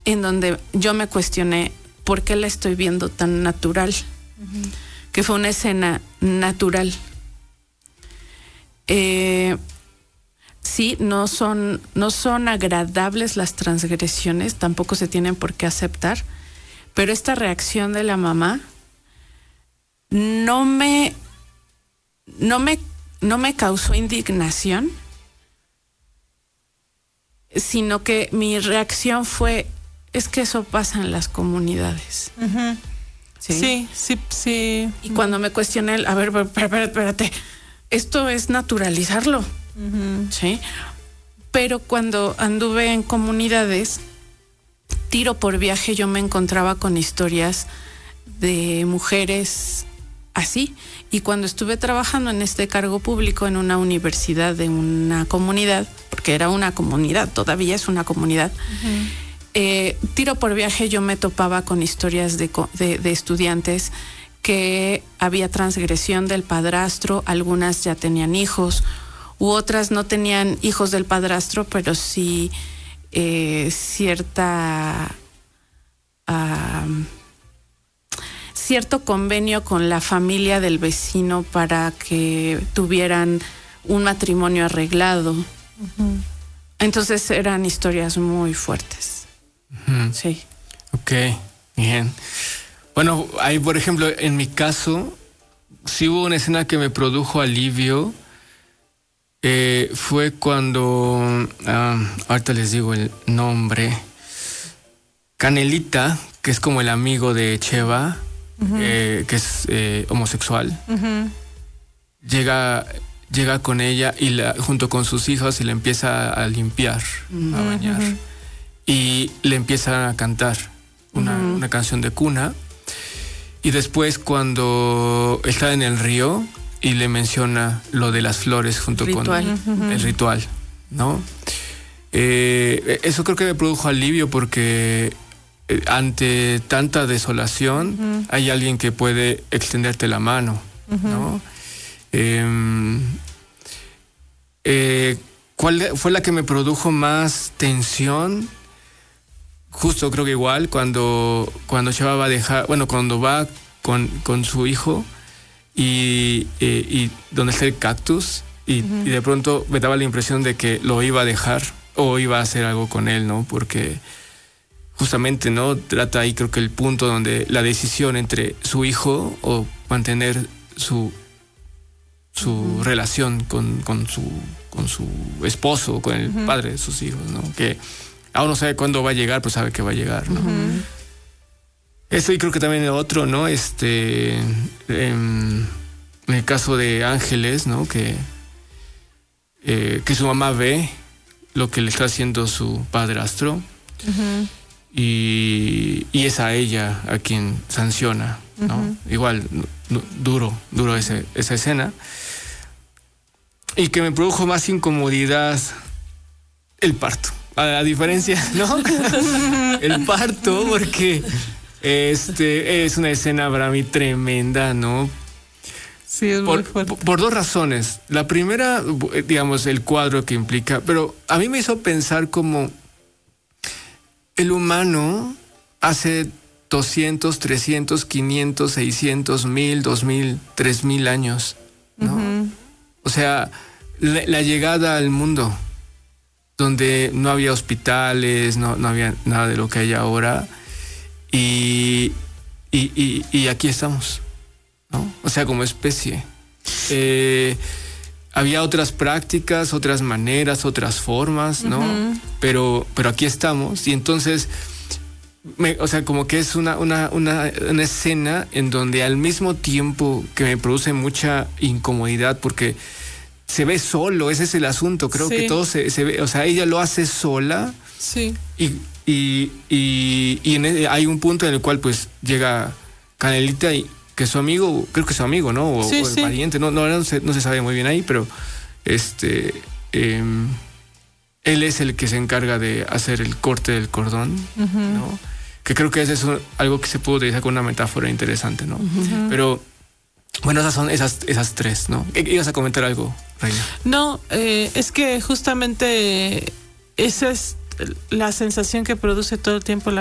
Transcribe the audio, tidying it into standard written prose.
en donde yo me cuestioné por qué la estoy viendo tan natural, que fue una escena natural. Sí, no son agradables las transgresiones, tampoco se tienen por qué aceptar, pero esta reacción de la mamá no me causó indignación, sino que mi reacción fue, es que eso pasa en las comunidades. Sí. Y cuando me cuestioné, a ver, espérate, esto es naturalizarlo. Sí. Pero cuando anduve en comunidades, tiro por viaje, yo me encontraba con historias de mujeres así. Y cuando estuve trabajando en este cargo público en una universidad de una comunidad, porque era una comunidad, todavía es una comunidad, tiro por viaje yo me topaba con historias de estudiantes que había transgresión del padrastro, algunas ya tenían hijos, u otras no tenían hijos del padrastro, pero sí cierto convenio con la familia del vecino para que tuvieran un matrimonio arreglado. Entonces eran historias muy fuertes. Sí. Ok, bien. Bueno, ahí por ejemplo, en mi caso, sí hubo una escena que me produjo alivio. Fue cuando, ahorita les digo el nombre, Canelita, que es como el amigo de Cheva, que es homosexual, llega con ella y junto con sus hijos y le empieza a limpiar, a bañar, y le empieza a cantar una canción de cuna. Y después cuando está en el río y le menciona lo de las flores junto con el ritual, ¿no? Eso creo que me produjo alivio porque ante tanta desolación hay alguien que puede extenderte la mano, ¿no? ¿Cuál fue la que me produjo más tensión? Justo creo que igual cuando Cheva va a dejar, bueno, cuando va con su hijo y donde está el cactus y de pronto me daba la impresión de que lo iba a dejar o iba a hacer algo con él, ¿no? Porque justamente, ¿no? Trata ahí creo que el punto donde la decisión entre su hijo o mantener su relación con su esposo, con el padre de sus hijos, ¿no? Que aún no sabe cuándo va a llegar, pero sabe que va a llegar, ¿no? Eso y creo que también el otro, ¿no? En el caso de Ángeles, ¿no? Que su mamá ve lo que le está haciendo su padrastro y es a ella a quien sanciona, ¿no? Igual, duro esa escena. Y que me produjo más incomodidad el parto. A diferencia, ¿no? El parto, porque es una escena para mí tremenda, ¿no? Sí, es muy fuerte. Por dos razones. La primera, digamos, el cuadro que implica, pero a mí me hizo pensar como el humano hace 200, 300, 500, 600, 1000, 2000, 3000 años, ¿no? O sea, la llegada al mundo, donde no había hospitales, no había nada de lo que hay ahora, y aquí estamos, ¿no? O sea, como especie. Había otras prácticas, otras maneras, otras formas, ¿no? Pero aquí estamos, y entonces, o sea, como que es una escena en donde al mismo tiempo que me produce mucha incomodidad, porque se ve solo, ese es el asunto, creo que todo se ve, o sea, ella lo hace sola. Sí. Y hay un punto en el cual pues llega Canelita y que es su amigo, creo que es su amigo, ¿no? O el pariente, no se sabe muy bien ahí, pero él es el que se encarga de hacer el corte del cordón, ¿no? Que creo que es algo que se puede utilizar con una metáfora interesante, ¿no? Pero bueno, esas son esas tres, ¿no? ¿Ibas a comentar algo, Reina? No, es que justamente esa es la sensación que produce todo el tiempo la